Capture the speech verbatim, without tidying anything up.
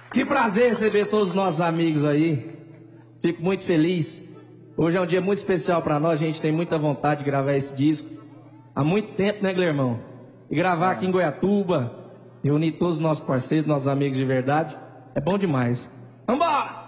Que prazer receber todos os nossos amigos aí. Fico muito feliz. Hoje é um dia muito especial para nós. A gente tem muita vontade de gravar esse disco. Há muito tempo, né, Guilhermão? E gravar aqui em Goiatuba, reunir todos os nossos parceiros, nossos amigos de verdade, é bom demais. Vambora!